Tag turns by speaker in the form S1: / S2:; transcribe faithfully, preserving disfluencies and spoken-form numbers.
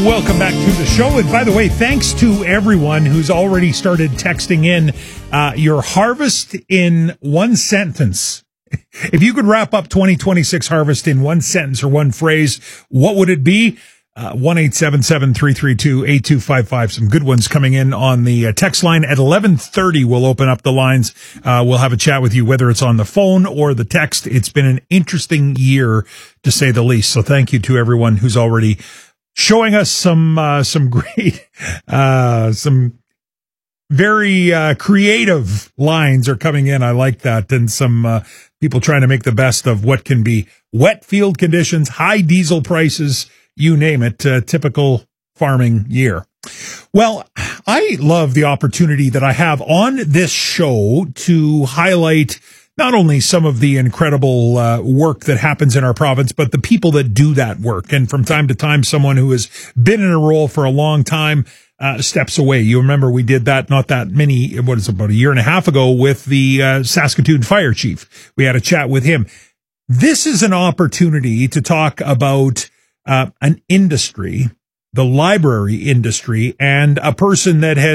S1: Welcome back to the show. And by the way, thanks to everyone who's already started texting in uh, your harvest in one sentence. If you could wrap up twenty twenty-six harvest in one sentence or one phrase, what would it be? Uh, one eight seven seven, three three two, eight two five five. Some good ones coming in on the uh, text line. At eleven thirty, we'll open up the lines. Uh, we'll have a chat with you, whether it's on the phone or the text. It's been an interesting year, to say the least. So thank you to everyone who's already showing us some uh, some great, uh, some very uh, creative lines are coming in. I like that. And some uh, people trying to make the best of what can be wet field conditions, high diesel prices, you name it, uh, typical farming year. Well, I love the opportunity that I have on this show to highlight not only some of the incredible uh, work that happens in our province, but the people that do that work. And from time to time, someone who has been in a role for a long time uh, steps away. You remember we did that not that many, what is it, about a year and a half ago with the uh, Saskatoon fire chief. We had a chat with him. This is an opportunity to talk about uh, an industry, the library industry, and a person that has